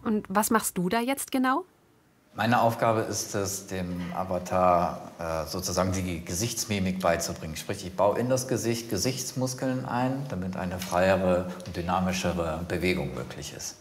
Und was machst du da jetzt genau? Meine Aufgabe ist es, dem Avatar sozusagen die Gesichtsmimik beizubringen. Sprich, ich baue in das Gesicht Gesichtsmuskeln ein, damit eine freiere und dynamischere Bewegung möglich ist.